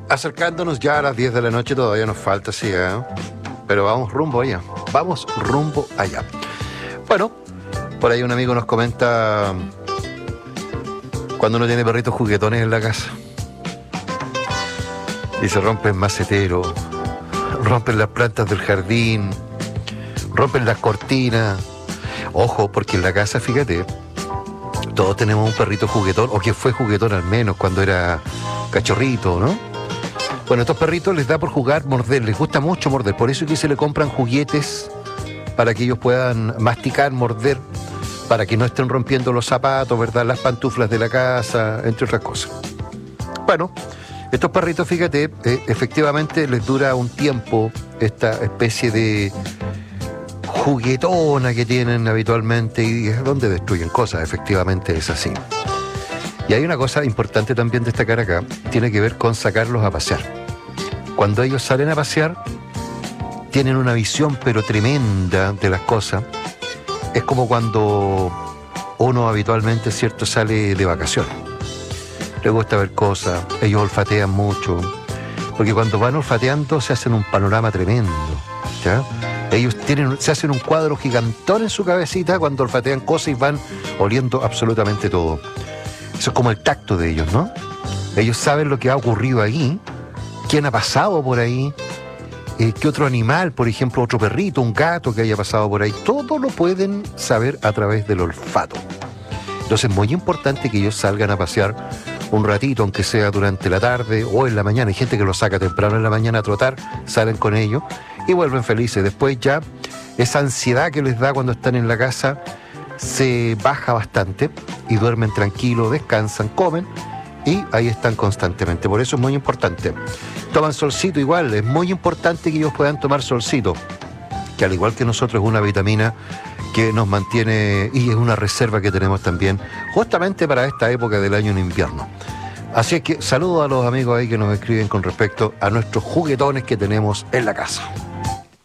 Acercándonos ya a las 10 de la noche, todavía nos falta, sí, ¿eh? Pero vamos rumbo allá. Vamos rumbo allá. Bueno, por ahí un amigo nos comenta cuando uno tiene perritos juguetones en la casa y se rompen maceteros, rompen las plantas del jardín, rompen las cortinas. Ojo, porque en la casa, fíjate, todos tenemos un perrito juguetón, o que fue juguetón al menos cuando era cachorrito, ¿no? Bueno, a estos perritos les da por jugar, morder, les gusta mucho morder, por eso es que se le compran juguetes para que ellos puedan masticar, morder, para que no estén rompiendo los zapatos, ¿verdad? Las pantuflas de la casa, entre otras cosas. Bueno, estos perritos, fíjate, efectivamente les dura un tiempo esta especie de juguetona que tienen habitualmente y es donde destruyen cosas, efectivamente es así. Y hay una cosa importante también destacar acá, tiene que ver con sacarlos a pasear. Cuando ellos salen a pasear, tienen una visión pero tremenda de las cosas. Es como cuando uno habitualmente, ¿cierto?, sale de vacaciones. Les gusta ver cosas, ellos olfatean mucho, porque cuando van olfateando se hacen un panorama tremendo, ¿ya? Ellos se hacen un cuadro gigantón en su cabecita cuando olfatean cosas y van oliendo absolutamente todo. Eso es como el tacto de ellos, ¿no? Ellos saben lo que ha ocurrido ahí, quién ha pasado por ahí, qué otro animal, por ejemplo, otro perrito, un gato que haya pasado por ahí. Todo lo pueden saber a través del olfato. Entonces es muy importante que ellos salgan a pasear un ratito, aunque sea durante la tarde o en la mañana. Hay gente que los saca temprano en la mañana a trotar, salen con ellos y vuelven felices. Después ya esa ansiedad que les da cuando están en la casa se baja bastante y duermen tranquilos, descansan, comen y ahí están constantemente. Por eso es muy importante. Toman solcito igual, es muy importante que ellos puedan tomar solcito, que al igual que nosotros es una vitamina que nos mantiene y es una reserva que tenemos también justamente para esta época del año en invierno. Así es que saludo a los amigos ahí que nos escriben con respecto a nuestros juguetones que tenemos en la casa.